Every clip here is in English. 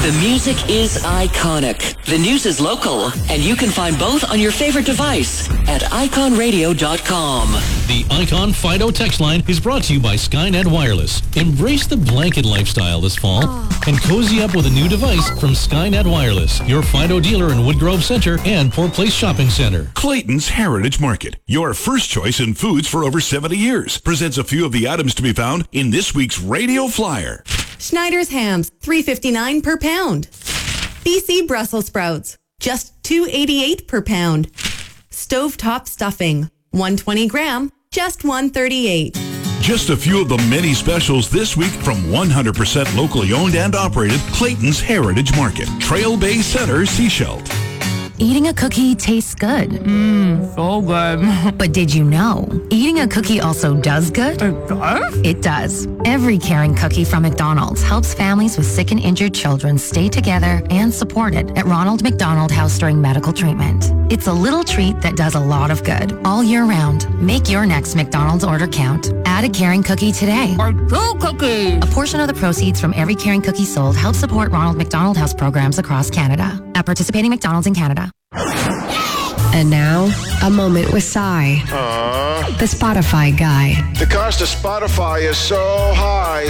The music is iconic. The news is local. And you can find both on your favorite device at iconradio.com. The Icon Fido text line is brought to you by Skynet Wireless. Embrace the blanket lifestyle this fall and cozy up with a new device from Skynet Wireless, your Fido dealer in Woodgrove Center and Port Place Shopping Center. Clayton's Heritage Market, your first choice in foods for over 70 years, presents a few of the items to be found in this week's radio flyer. Schneider's hams, $3.59 per pound. BC Brussels sprouts, just $2.88 per pound. Stovetop stuffing, 120 gram, just $1.38. Just a few of the many specials this week from 100% locally owned and operated Clayton's Heritage Market, Trail Bay Center, Sechelt. Eating a cookie tastes good. So good. But did you know, eating a cookie also does good? It does? It does. Every caring cookie from McDonald's helps families with sick and injured children stay together and supported at Ronald McDonald House during medical treatment. It's a little treat that does a lot of good all year round. Make your next McDonald's order count. Add a caring cookie today. Or 2 cookies. A portion of the proceeds from every caring cookie sold helps support Ronald McDonald House programs across Canada. At participating McDonald's in Canada. And now, a moment with Cy, the Spotify guy. The cost of Spotify is so high.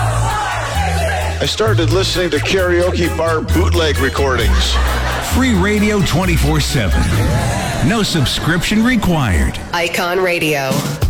I started listening to karaoke bar bootleg recordings. Free radio 24/7. No subscription required. Icon Radio.